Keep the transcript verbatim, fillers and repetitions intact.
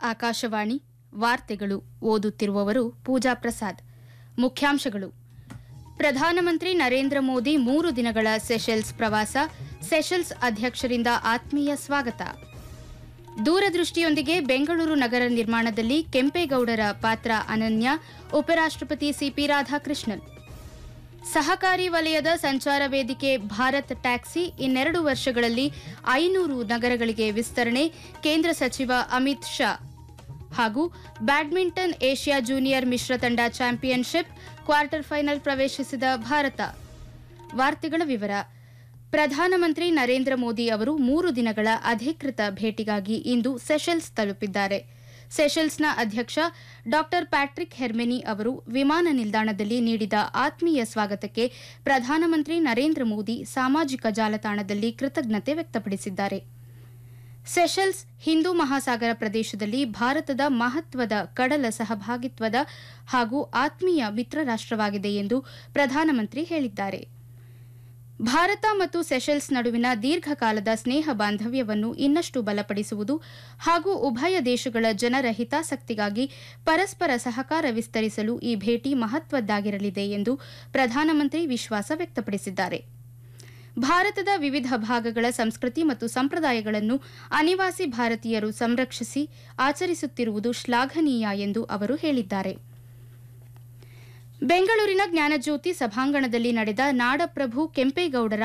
ಆಕಾಶವಾಣಿ ವಾರ್ತೆಗಳು ಓದುತ್ತಿರುವವರು ಪೂಜಾ ಪ್ರಸಾದ್. ಮುಖ್ಯಾಂಶಗಳು: ಪ್ರಧಾನಮಂತ್ರಿ ನರೇಂದ್ರ ಮೋದಿ ಮೂರು ದಿನಗಳ ಸೆಷೆಲ್ಸ್ ಪ್ರವಾಸ, ಸೆಷೆಲ್ಸ್ ಅಧ್ಯಕ್ಷರಿಂದ ಆತ್ಮೀಯ ಸ್ವಾಗತ. ದೂರದೃಷ್ಟಿಯೊಂದಿಗೆ ಬೆಂಗಳೂರು ನಗರ ನಿರ್ಮಾಣದಲ್ಲಿ ಕೆಂಪೇಗೌಡರ ಪಾತ್ರ ಅನನ್ಯ, ಉಪರಾಷ್ಟ್ರಪತಿ ಸಿಪಿ ರಾಧಾಕೃಷ್ಣನ್. ಸಹಕಾರಿ ವಲಯದ ಸಂಚಾರ ವೇದಿಕೆ ಭಾರತ್ ಟ್ಯಾಕ್ಸಿ ಇನ್ನೆರಡು ವರ್ಷಗಳಲ್ಲಿ ಐನೂರು ನಗರಗಳಿಗೆ ವಿಸ್ತರಣೆ, ಕೇಂದ್ರ ಸಚಿವ ಅಮಿತ್ ಶಾ. ಹಾಗೂ ಬ್ಯಾಡ್ಮಿಂಟನ್ ಏಷ್ಯಾ ಜೂನಿಯರ್ ಮಿಶ್ರ ತಂಡ ಚಾಂಪಿಯನ್ಶಿಪ್ ಕ್ವಾರ್ಟರ್ ಫೈನಲ್ ಪ್ರವೇಶಿಸಿದ ಭಾರತ. ವಾರ್ತೆಗಳ ವಿವರ. ಪ್ರಧಾನಮಂತ್ರಿ ನರೇಂದ್ರ ಮೋದಿ ಅವರು ಮೂರು ದಿನಗಳ ಅಧಿಕೃತ ಭೇಟಿಗಾಗಿ ಇಂದು ಸೆಷೆಲ್ಸ್ ತಲುಪಿದ್ದಾರೆ. ಸೆಷೆಲ್ಸ್ನ ಅಧ್ಯಕ್ಷ ಡಾ ಪ್ಯಾಟ್ರಿಕ್ ಹೆರ್ಮೆನಿ ಅವರು ವಿಮಾನ ನಿಲ್ದಾಣದಲ್ಲಿ ನೀಡಿದ ಆತ್ಮೀಯ ಸ್ವಾಗತಕ್ಕೆ ಪ್ರಧಾನಮಂತ್ರಿ ನರೇಂದ್ರ ಮೋದಿ ಸಾಮಾಜಿಕ ಜಾಲತಾಣದಲ್ಲಿ ಕೃತಜ್ಞತೆ ವ್ಯಕ್ತಪಡಿಸಿದ್ದಾರೆ. ಸೆಷೆಲ್ಸ್ ಹಿಂದೂ ಮಹಾಸಾಗರ ಪ್ರದೇಶದಲ್ಲಿ ಭಾರತದ ಮಹತ್ವದ ಕಡಲ ಸಹಭಾಗಿತ್ವದ ಹಾಗೂ ಆತ್ಮೀಯ ಮಿತ್ರ ರಾಷ್ಟವಾಗಿದೆ ಎಂದು ಪ್ರಧಾನಮಂತ್ರಿ ಹೇಳಿದ್ದಾರೆ. ಭಾರತ ಮತ್ತು ಸೆಷೆಲ್ಸ್ ನಡುವಿನ ದೀರ್ಘಕಾಲದ ಸ್ನೇಹ ಬಾಂಧವ್ಯವನ್ನು ಇನ್ನಷ್ಟು ಬಲಪಡಿಸುವುದು ಹಾಗೂ ಉಭಯ ದೇಶಗಳ ಜನರ ಹಿತಾಸಕ್ತಿಗಾಗಿ ಪರಸ್ಪರ ಸಹಕಾರ ವಿಸ್ತರಿಸಲು ಈ ಭೇಟಿ ಮಹತ್ವದ್ದಾಗಿರಲಿದೆ ಎಂದು ಪ್ರಧಾನಮಂತ್ರಿ ವಿಶ್ವಾಸ ವ್ಯಕ್ತಪಡಿಸಿದ್ದಾರೆ. ಭಾರತದ ವಿವಿಧ ಭಾಗಗಳ ಸಂಸ್ಕೃತಿ ಮತ್ತು ಸಂಪ್ರದಾಯಗಳನ್ನು ಅನಿವಾಸಿ ಭಾರತೀಯರು ಸಂರಕ್ಷಿಸಿ ಆಚರಿಸುತ್ತಿರುವುದು ಶ್ಲಾಘನೀಯ ಎಂದು ಅವರು ಹೇಳಿದ್ದಾರೆ. ಬೆಂಗಳೂರಿನ ಜ್ಞಾನಜ್ಯೋತಿ ಸಭಾಂಗಣದಲ್ಲಿ ನಡೆದ ನಾಡಪ್ರಭು ಕೆಂಪೇಗೌಡರ